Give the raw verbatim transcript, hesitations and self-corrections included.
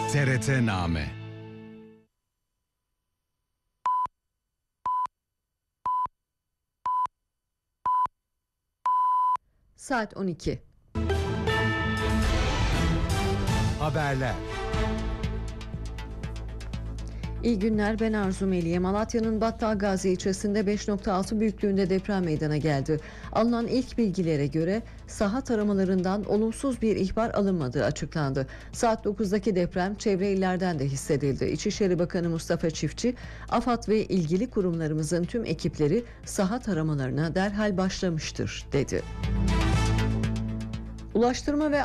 T R T-Name. Saat on iki. Haberler. İyi günler, ben Arzu Meliye. Malatya'nın Battalgazi ilçesinde beş nokta altı büyüklüğünde deprem meydana geldi. Alınan ilk bilgilere göre saha taramalarından olumsuz bir ihbar alınmadığı açıklandı. Saat dokuzdaki deprem çevre illerden de hissedildi. İçişleri Bakanı Mustafa Çiftçi, AFAD ve ilgili kurumlarımızın tüm ekipleri saha taramalarına derhal başlamıştır dedi. Ulaştırma ve